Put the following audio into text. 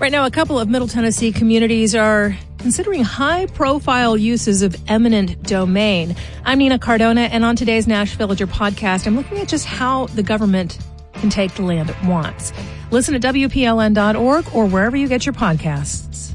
Right now, a couple of Middle Tennessee communities are considering high-profile uses of eminent domain. I'm Nina Cardona, and on today's Nash Villager podcast, I'm looking at just how the government can take the land it wants. Listen at WPLN.org or wherever you get your podcasts.